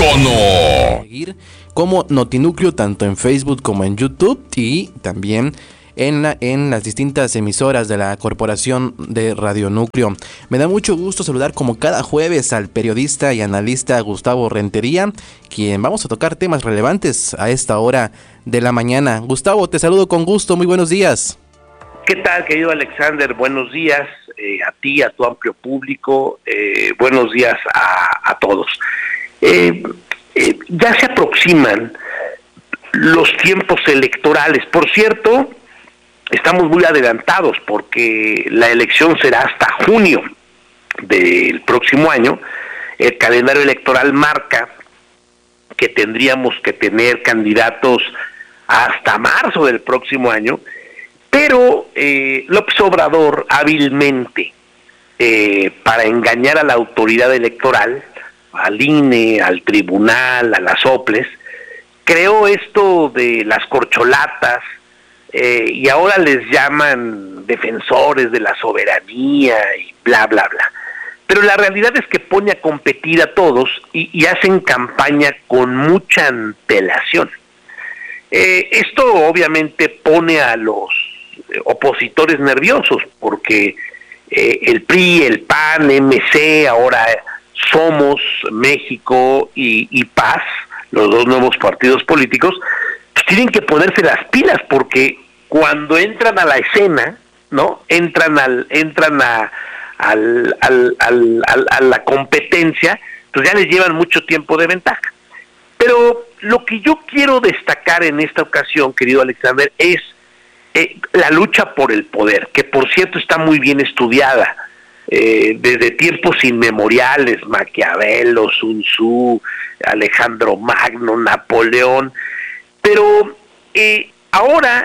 Icono. Seguir como Notinúcleo tanto en Facebook como en YouTube y también en las distintas emisoras de la Corporación de Radio Núcleo. Me da mucho gusto saludar como cada jueves al periodista y analista Gustavo Rentería, quien vamos a tocar temas relevantes a esta hora de la mañana. Gustavo, te saludo con gusto, muy buenos días. ¿Qué tal, querido Alexander? Buenos días a ti, a tu amplio público, buenos días a todos. Ya se aproximan los tiempos electorales. Por cierto, estamos muy adelantados porque la elección será hasta junio del próximo año. El calendario electoral marca que tendríamos que tener candidatos hasta marzo del próximo año, pero López Obrador hábilmente, para engañar a la autoridad electoral, al INE, al tribunal, a las OPLES, creó esto de las corcholatas, y ahora les llaman defensores de la soberanía y bla, bla, bla. Pero la realidad es que pone a competir a todos y hacen campaña con mucha antelación. Esto obviamente pone a los opositores nerviosos porque el PRI, el PAN, MC, ahora Somos, México y Paz, los dos nuevos partidos políticos, pues tienen que ponerse las pilas porque cuando entran a la escena, ¿no? Entran a la competencia, pues ya les llevan mucho tiempo de ventaja. Pero lo que yo quiero destacar en esta ocasión, querido Alexander, es la lucha por el poder, que por cierto está muy bien estudiada desde tiempos inmemoriales, Maquiavelo, Sun Tzu, Alejandro Magno, Napoleón, pero ahora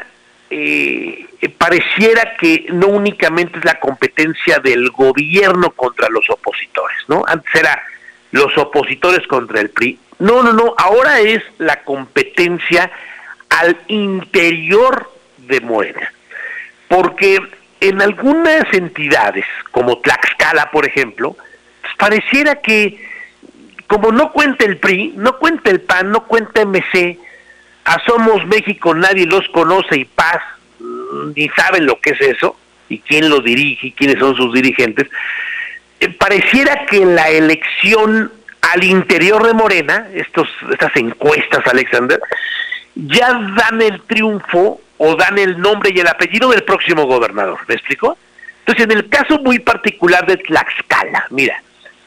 pareciera que no únicamente es la competencia del gobierno contra los opositores, ¿no? Antes era los opositores contra el PRI. No, ahora es la competencia al interior de Morena, porque en algunas entidades, como Tlaxcala, por ejemplo, pues pareciera que como no cuenta el PRI, no cuenta el PAN, no cuenta MC, a Somos México nadie los conoce y Paz ni saben lo que es eso, y quién lo dirige, y quiénes son sus dirigentes, pareciera que la elección al interior de Morena, estas encuestas, Alexander, ya dan el triunfo o dan el nombre y el apellido del próximo gobernador. ¿Me explico? Entonces, en el caso muy particular de Tlaxcala, mira,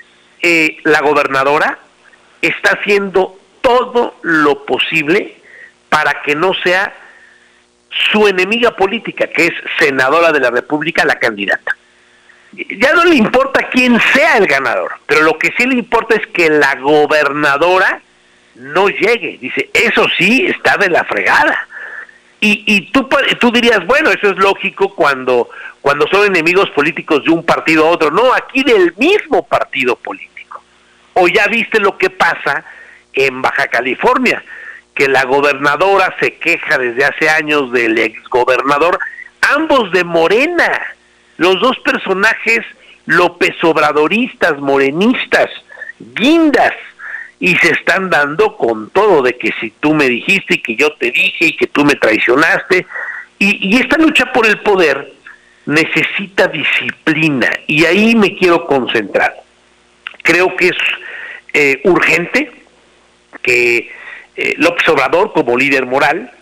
la gobernadora está haciendo todo lo posible para que no sea su enemiga política, que es senadora de la República, la candidata. Ya no le importa quién sea el ganador, pero lo que sí le importa es que la gobernadora no llegue. Dice, eso sí está de la fregada. Y tú dirías, bueno, eso es lógico cuando son enemigos políticos de un partido a otro. No, aquí del mismo partido político. O ya viste lo que pasa en Baja California, que la gobernadora se queja desde hace años del exgobernador, ambos de Morena, los dos personajes López Obradoristas, morenistas, guindas, y se están dando con todo de que si tú me dijiste y que yo te dije y que tú me traicionaste, y esta lucha por el poder necesita disciplina, y ahí me quiero concentrar. Creo que es urgente que López Obrador como líder moral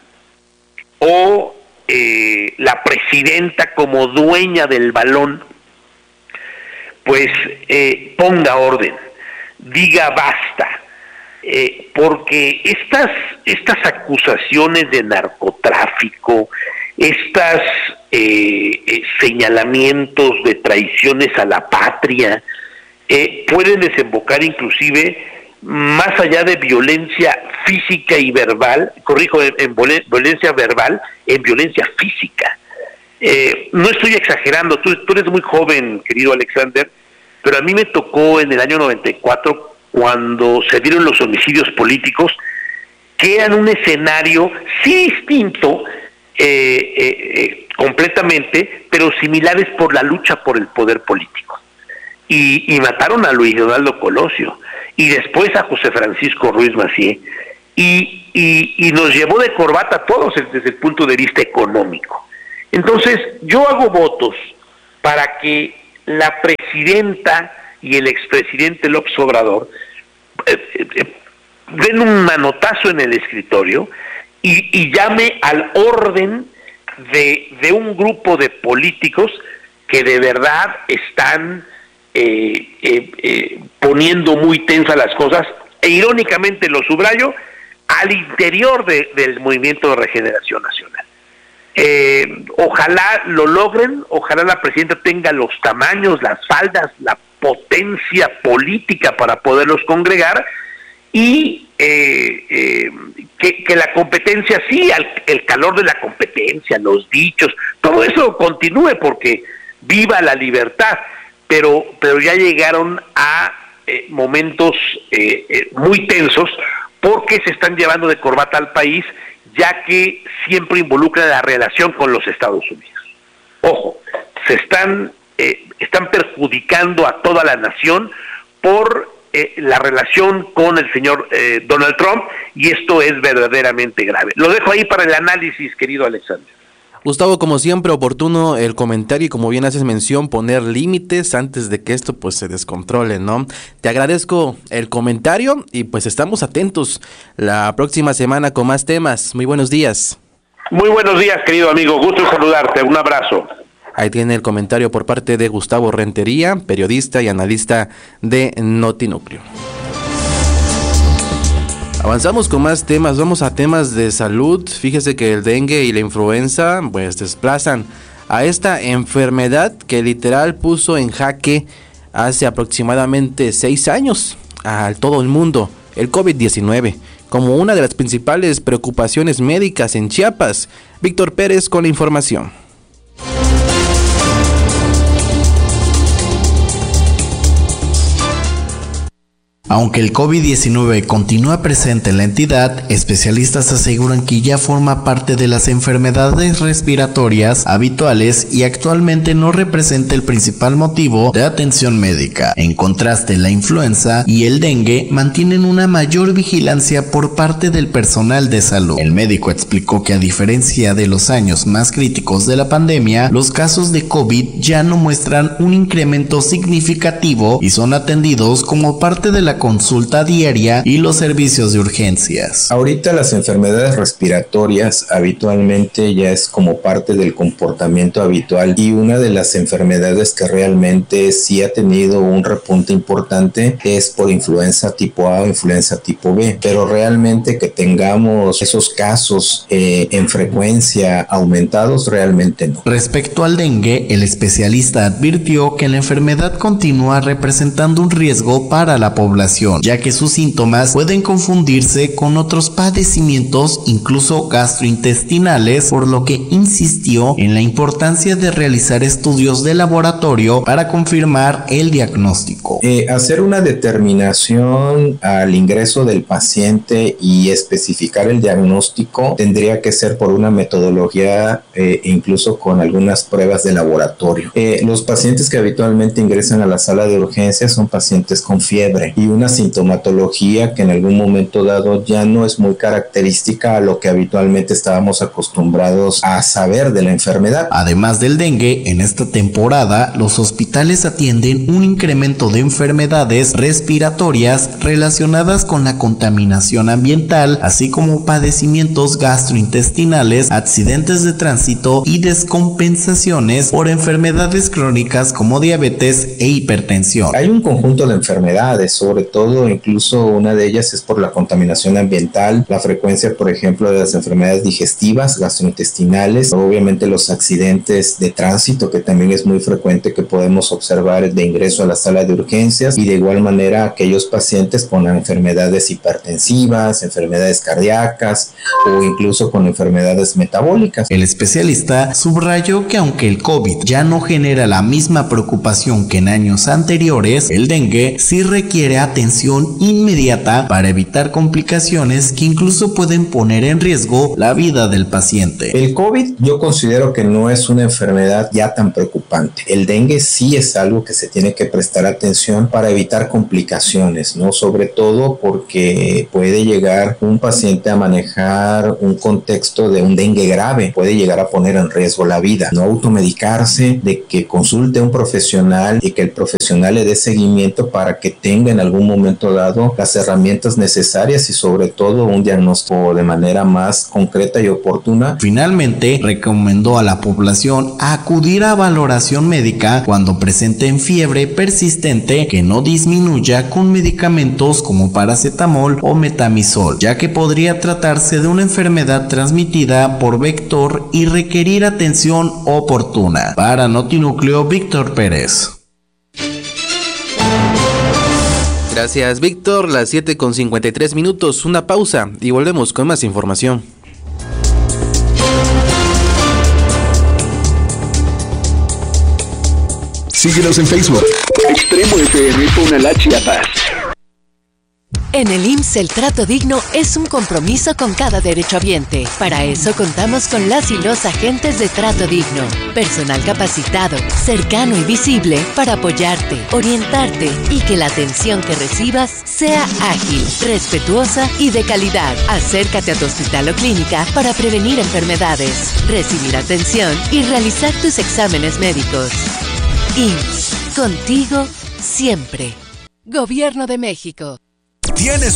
o la presidenta como dueña del balón, pues ponga orden, diga basta, porque estas acusaciones de narcotráfico, estas señalamientos de traiciones a la patria, pueden desembocar inclusive más allá de violencia física y verbal, en violencia verbal, en violencia física. No estoy exagerando, tú eres muy joven, querido Alexander, pero a mí me tocó en el año 94, cuando se dieron los homicidios políticos, que eran un escenario sí distinto, completamente, pero similares por la lucha por el poder político. Y mataron a Luis Donaldo Colosio, y después a José Francisco Ruiz Massieu, y nos llevó de corbata a todos desde el punto de vista económico. Entonces, yo hago votos para que la presidenta y el expresidente López Obrador den un manotazo en el escritorio y llame al orden de un grupo de políticos que de verdad están poniendo muy tensas las cosas, e irónicamente lo subrayo, al interior del Movimiento de Regeneración Nacional. Ojalá lo logren, ojalá la presidenta tenga los tamaños, las faldas, la potencia política para poderlos congregar, y que la competencia, sí, el calor de la competencia, los dichos, todo eso continúe, porque viva la libertad, pero ya llegaron a momentos muy tensos, porque se están llevando de corbata al país, ya que siempre involucra la relación con los Estados Unidos. Ojo, están perjudicando a toda la nación por la relación con el señor Donald Trump, y esto es verdaderamente grave. Lo dejo ahí para el análisis, querido Alexander. Gustavo, como siempre, oportuno el comentario, y como bien haces mención, poner límites antes de que esto pues se descontrole, ¿no? Te agradezco el comentario y pues estamos atentos la próxima semana con más temas. Muy buenos días. Muy buenos días, querido amigo. Gusto en saludarte. Un abrazo. Ahí tiene el comentario por parte de Gustavo Rentería, periodista y analista de Notinúcleo. Avanzamos con más temas, vamos a temas de salud. Fíjese que el dengue y la influenza pues desplazan a esta enfermedad que literal puso en jaque hace aproximadamente 6 años a todo el mundo, el COVID-19, como una de las principales preocupaciones médicas en Chiapas. Víctor Pérez con la información. Aunque el COVID-19 continúa presente en la entidad, especialistas aseguran que ya forma parte de las enfermedades respiratorias habituales y actualmente no representa el principal motivo de atención médica. En contraste, la influenza y el dengue mantienen una mayor vigilancia por parte del personal de salud. El médico explicó que a diferencia de los años más críticos de la pandemia, los casos de COVID ya no muestran un incremento significativo y son atendidos como parte de la consulta diaria y los servicios de urgencias. Ahorita las enfermedades respiratorias habitualmente ya es como parte del comportamiento habitual, y una de las enfermedades que realmente sí ha tenido un repunte importante es por influenza tipo A o influenza tipo B, pero realmente que tengamos esos casos en frecuencia aumentados, realmente no. Respecto al dengue, el especialista advirtió que la enfermedad continúa representando un riesgo para la población, ya que sus síntomas pueden confundirse con otros padecimientos, incluso gastrointestinales, por lo que insistió en la importancia de realizar estudios de laboratorio para confirmar el diagnóstico. Hacer una determinación al ingreso del paciente y especificar el diagnóstico tendría que ser por una metodología, incluso con algunas pruebas de laboratorio. Los pacientes que habitualmente ingresan a la sala de urgencias son pacientes con fiebre y una sintomatología que en algún momento dado ya no es muy característica a lo que habitualmente estábamos acostumbrados a saber de la enfermedad. Además del dengue, en esta temporada los hospitales atienden un incremento de enfermedades respiratorias relacionadas con la contaminación ambiental, así como padecimientos gastrointestinales, accidentes de tránsito y descompensaciones por enfermedades crónicas como diabetes e hipertensión. Hay un conjunto de enfermedades, sobre todo incluso una de ellas es por la contaminación ambiental, la frecuencia, por ejemplo, de las enfermedades digestivas, gastrointestinales, obviamente los accidentes de tránsito, que también es muy frecuente que podemos observar de ingreso a la sala de urgencias, y de igual manera aquellos pacientes con enfermedades hipertensivas, enfermedades cardíacas o incluso con enfermedades metabólicas. El especialista subrayó que aunque el COVID ya no genera la misma preocupación que en años anteriores, el dengue sí requiere atención inmediata para evitar complicaciones que incluso pueden poner en riesgo la vida del paciente. El COVID yo considero que no es una enfermedad ya tan preocupante. El dengue sí es algo que se tiene que prestar atención para evitar complicaciones, ¿no? Sobre todo porque puede llegar un paciente a manejar un contexto de un dengue grave, puede llegar a poner en riesgo la vida. No automedicarse, de que consulte a un profesional y que el profesional le dé seguimiento para que tenga en algún momento dado las herramientas necesarias y sobre todo un diagnóstico de manera más concreta y oportuna. Finalmente, recomendó a la población acudir a valoración médica cuando presenten fiebre persistente que no disminuya con medicamentos como paracetamol o metamizol, ya que podría tratarse de una enfermedad transmitida por vector y requerir atención oportuna. Para Notinúcleo, Víctor Pérez. Gracias, Víctor. Las 7:53, una pausa y volvemos con más información. Síguenos en Facebook. Extremo FM Tonalá, Chiapas. En el IMSS el trato digno es un compromiso con cada derechohabiente. Para eso contamos con las y los agentes de trato digno. Personal capacitado, cercano y visible para apoyarte, orientarte y que la atención que recibas sea ágil, respetuosa y de calidad. Acércate a tu hospital o clínica para prevenir enfermedades, recibir atención y realizar tus exámenes médicos. IMSS, contigo siempre. Gobierno de México. ¿Tienes